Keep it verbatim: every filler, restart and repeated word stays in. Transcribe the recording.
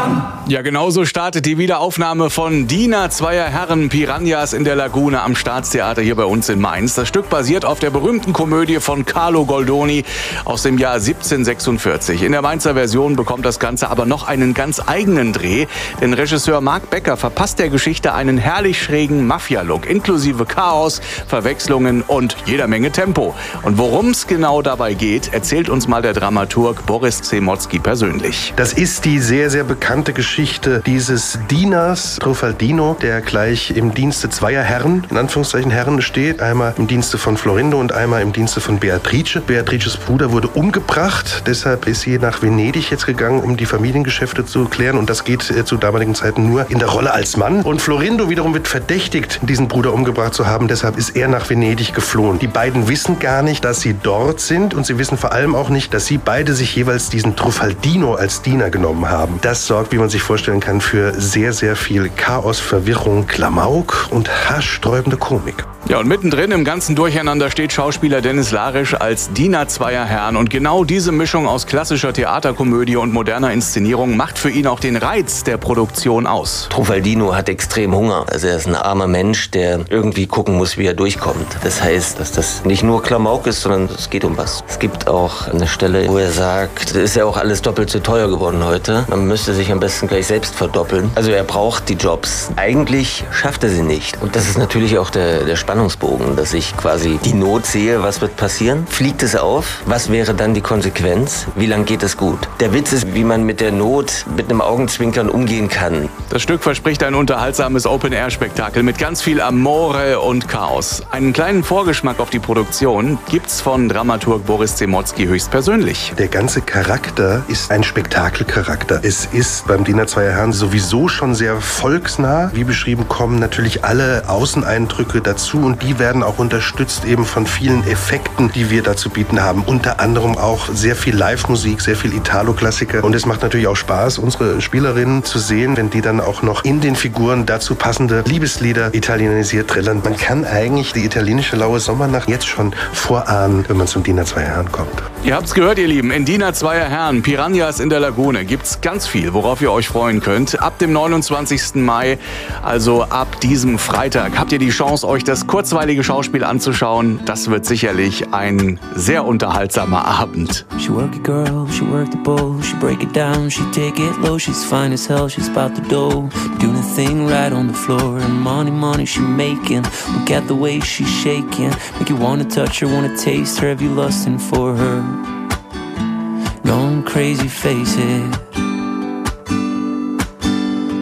Mann. Ja, genauso startet die Wiederaufnahme von Diener zweier Herren Piranhas in der Lagune am Staatstheater hier bei uns in Mainz. Das Stück basiert auf der berühmten Komödie von Carlo Goldoni aus dem Jahr siebzehnhundertsechsundvierzig. In der Mainzer Version bekommt das Ganze aber noch einen ganz eigenen Dreh, denn Regisseur Marc Becker verpasst der Geschichte einen herrlich schrägen Mafia-Look, inklusive Chaos, Verwechslungen und jeder Menge Tempo. Und worum es genau dabei geht, erzählt uns mal der Dramaturg Boris Zemotski persönlich. Das ist die sehr, sehr bekannte Geschichte dieses Dieners Truffaldino, der gleich im Dienste zweier Herren, in Anführungszeichen Herren, steht. Einmal im Dienste von Florindo und einmal im Dienste von Beatrice. Beatrices Bruder wurde umgebracht, deshalb ist sie nach Venedig jetzt gegangen, um die Familiengeschäfte zu klären. Und das geht äh, zu damaligen Zeiten nur in der Rolle als Mann. Und Florindo wiederum wird verdächtigt, diesen Bruder umgebracht zu haben. Deshalb ist er nach Venedig geflohen. Die beiden wissen gar nicht, dass sie dort sind. Und sie wissen vor allem auch nicht, dass sie beide sich jeweils diesen Truffaldino als Diener genommen haben. Das sorgt, wie man sich vorstellen kann, für sehr, sehr viel Chaos, Verwirrung, Klamauk und haarsträubende Komik. Ja, und mittendrin im ganzen Durcheinander steht Schauspieler Dennis Larisch als Diener zweier Herren. Und genau diese Mischung aus klassischer Theaterkomödie und moderner Inszenierung macht für ihn auch den Reiz der Produktion aus. Truffaldino hat extrem Hunger. Also er ist ein armer Mensch, der irgendwie gucken muss, wie er durchkommt. Das heißt, dass das nicht nur Klamauk ist, sondern es geht um was. Es gibt auch eine Stelle, wo er sagt, es ist ja auch alles doppelt so teuer geworden heute. Man müsste sich am besten gleich selbst verdoppeln. Also er braucht die Jobs. Eigentlich schafft er sie nicht. Und das ist natürlich auch der, der Spannungsbogen, dass ich quasi die Not sehe, was wird passieren? Fliegt es auf? Was wäre dann die Konsequenz? Wie lange geht es gut? Der Witz ist, wie man mit der Not mit einem Augenzwinkern umgehen kann. Das Stück verspricht ein unterhaltsames Open-Air-Spektakel mit ganz viel Amore und Chaos. Einen kleinen Vorgeschmack auf die Produktion gibt's von Dramaturg Boris Zemotski höchstpersönlich. Der ganze Charakter ist ein Spektakelcharakter. Es ist beim Diener zweier Herren sowieso schon sehr volksnah. Wie beschrieben kommen natürlich alle Außeneindrücke dazu und die werden auch unterstützt eben von vielen Effekten, die wir da zu bieten haben. Unter anderem auch sehr viel Live-Musik, sehr viel Italo-Klassiker. Und es macht natürlich auch Spaß, unsere Spielerinnen zu sehen, wenn die dann auch noch in den Figuren dazu passende Liebeslieder italienisiert trillern. Man kann eigentlich die italienische laue Sommernacht jetzt schon vorahnen, wenn man zum Diener zweier Herren kommt. Ihr habt's gehört, ihr Lieben. In Diener zweier Herren, Piranhas in der Lagune, gibt's ganz viel, worauf ihr euch freuen könnt. Ab dem neunundzwanzigsten Mai, also ab diesem Freitag, habt ihr die Chance, euch das kurzweilige Schauspiel anzuschauen. Das wird sicherlich ein sehr unterhaltsamer Abend. She work it girl, she work the bowl, she break it down, she take it low, she's fine as hell, she's about the dough, doing a thing right on the floor, and money, money she making, look at the way she's shaking, make you wanna touch her, wanna taste her, have you lusting for her, going crazy, face it.